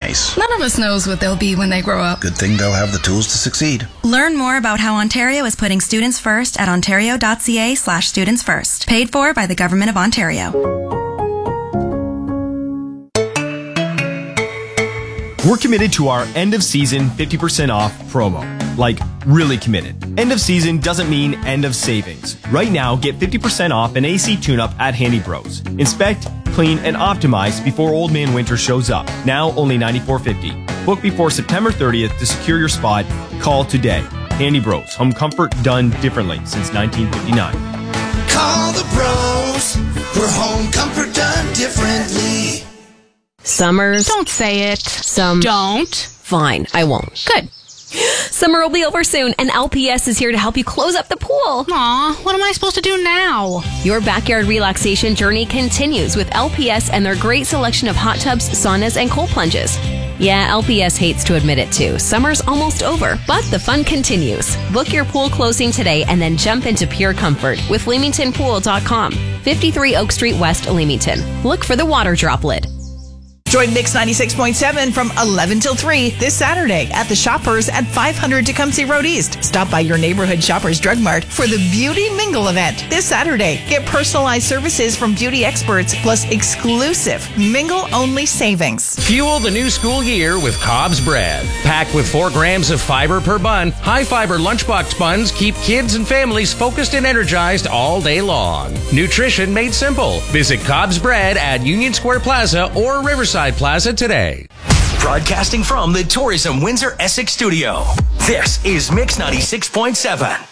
nice. None of us knows what they'll be when they grow up. Good thing they'll have the tools to succeed. Learn more about how Ontario is putting students first at ontario.ca/students first. Paid for by the Government of Ontario. We're committed to our end of season 50% off promo. Like, really committed. End of season doesn't mean end of savings. Right now, get 50% off an AC tune-up at Handy Bros. Inspect, clean, and optimize before Old Man Winter shows up. Now only $94.50. Book before September 30th to secure your spot. Call today. Handy Bros. Home comfort done differently since 1959. Call the bros for home comfort done differently. Summers. Don't say it. Don't. Fine, I won't. Good. Summer will be over soon, and LPS is here to help you close up the pool. Aw, what am I supposed to do now? Your backyard relaxation journey continues with LPS and their great selection of hot tubs, saunas, and cold plunges. Yeah, LPS hates to admit it too. Summer's almost over, but the fun continues. Book your pool closing today and then jump into pure comfort with LeamingtonPool.com. 53 Oak Street West, Leamington. Look for the water drop lid. Join Mix 96.7 from 11 till 3 this Saturday at the Shoppers at 500 Tecumseh Road East. Stop by your neighborhood Shoppers Drug Mart for the Beauty Mingle event this Saturday. Get personalized services from beauty experts plus exclusive mingle-only savings. Fuel the new school year with Cobb's Bread. Packed with 4 grams of fiber per bun, high-fiber lunchbox buns keep kids and families focused and energized all day long. Nutrition made simple. Visit Cobb's Bread at Union Square Plaza or Riverside Plaza today. Broadcasting from the Tourism Windsor Essex studio. This is Mix 96.7.